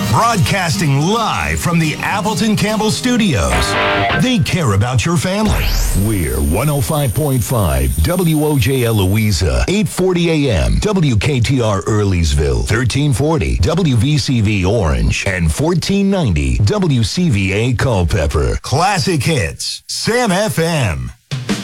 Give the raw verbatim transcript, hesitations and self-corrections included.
Broadcasting live from the Appleton Campbell Studios. They care about your family. We're one oh five point five W O J L Louisa, eight forty a.m. W K T R Earleysville, thirteen forty W V C V Orange, and fourteen ninety W C V A Culpeper. Classic hits, Sam F M.